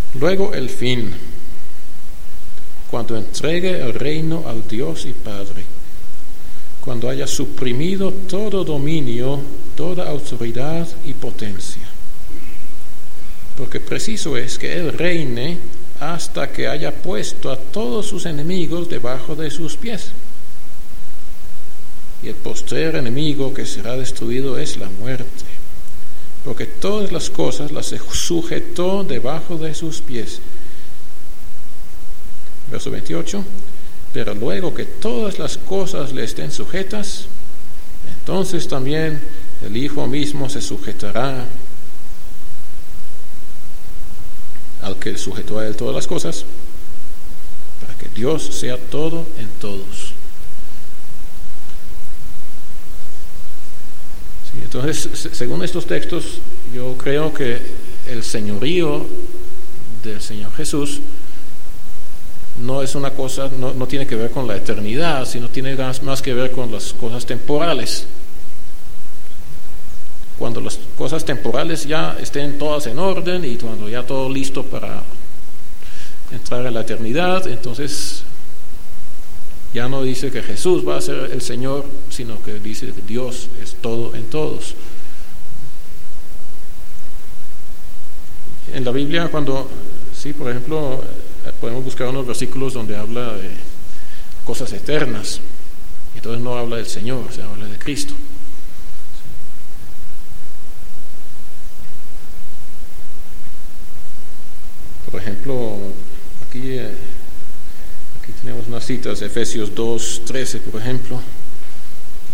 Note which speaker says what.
Speaker 1: Luego el fin, cuando entregue el reino al Dios y Padre, cuando haya suprimido todo dominio, toda autoridad y potencia. Porque preciso es que Él reine hasta que haya puesto a todos sus enemigos debajo de sus pies. Y el postrer enemigo que será destruido es la muerte, porque todas las cosas las sujetó debajo de sus pies. Verso 28, pero luego que todas las cosas le estén sujetas, entonces también el Hijo mismo se sujetará al que sujetó a él todas las cosas, para que Dios sea todo en todos. Sí, entonces, según estos textos, yo creo que el señorío del Señor Jesús no es una cosa, no tiene que ver con la eternidad, sino tiene más que ver con las cosas temporales. Cuando las cosas temporales ya estén todas en orden y cuando ya todo listo para entrar a la eternidad, entonces ya no dice que Jesús va a ser el Señor, sino que dice que Dios es todo en todos. En la Biblia, por ejemplo, podemos buscar unos versículos donde habla de cosas eternas, entonces no habla del Señor, se habla de Cristo. Por ejemplo, aquí tenemos unas citas de Efesios 2:13, por ejemplo.